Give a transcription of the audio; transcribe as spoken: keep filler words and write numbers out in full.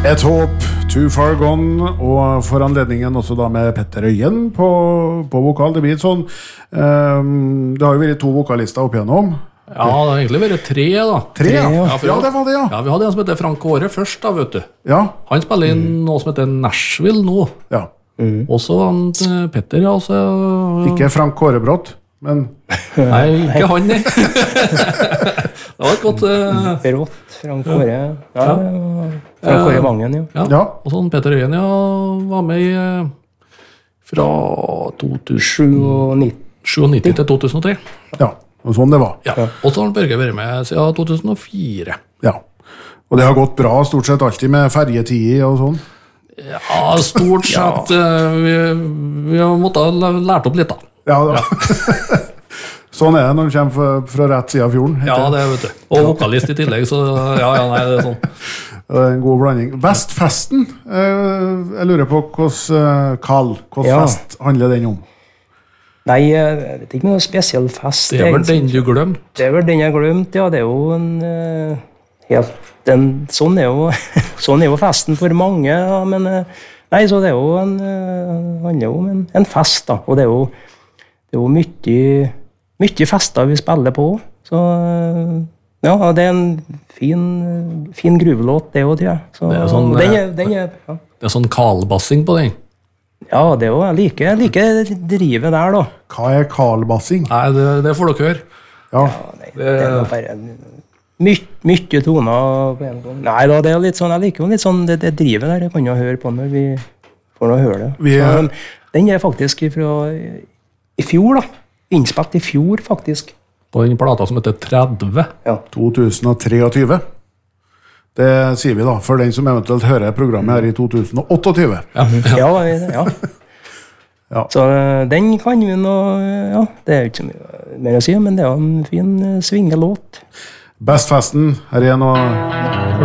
Et håp, Too Far Gone, og for anledningen også da med Petter Øyen på, på vokal. Det blir sånn, um, det har jo vært to vokalister opp igjennom. Ja, det har egentlig vært tre da. Tre, ja. Ja, Ja, for det var det, ja. Ja, vi hadde en som heter Frank Kåre først da, vet du. Ja, Han spiller inn noe som heter Nashville nå. ja. Og så han eh, Petter, ja, så... Ikke Frank Kårebrott, men Nei, ikke han, nei. Det var et godt... eh, Rått, Frank Kåre. Ja, Frank Kåre Vangen, jo. ja. Ja. Og sånn Petter Øyen, ja, var med i... eh, fra to tusen sjuognitti. til to tusen og tre. ja, og sånn det var. Ja. Og så har han Børge vært med siden to tusen og fire. Ja. Og det har gått bra, stort sett alltid med fergetid og sånn. Ja, stort sett. eh, Vi, vi har måttet ha lært opp litt da. Ja, da. Sånn er det når du kommer fra, fra rett siden av fjorden. Ja, det vet du. Og vokalist i tillegg, så ja, ja, nei, det er sånn. Det er en god blanding. Vestfesten, eh, jeg lurer på hvordan, eh, Karl, hvordan Ja. fest handler den om? Nei, jeg vet ikke noe spesiell fest. Det er vel egentlig. den du glemte. Det er vel den jeg glemt, ja. Det er jo en eh, helt den, sånn, er jo, sånn er jo festen for mange, da, men eh, nei, så det er jo en, eh, handler jo om en, en fest, da. Og det er jo, det er jo mye, mye fester vi spiller på. Så eh, ja, det er en fin, fin gruvelåt, det også, tror jeg. Så, Det er sånn, og den eh, er, den er, ja. Det er sånn kalbassing på den. Ja, det er jo, jeg liker, jeg liker drivet der, da. Hva er Karl-bassing? Nei, det, det får dere høre. Ja, Nei, det er jo bare mye, mye toner på en gang. Nei da, det er litt sånn, jeg liker jo litt sånn det, det drivet der, jeg kan jo høre på når vi får noe høre det. Vi er- Så, den er faktisk fra i fjor, da. Innspilt i fjor, faktisk. På den plata som heter tretti. Ja. to tusen treogtyve. Det sier vi da, for den som eventuelt hører programmet her i to tusen åttiåtte. Ja, ja. Ja, ja. Ja. Så eh, den kan vi nå, ja, det er jo ikke så mye mer å si, men det er jo en fin eh, svingelåt. Bestfesten, her er noe...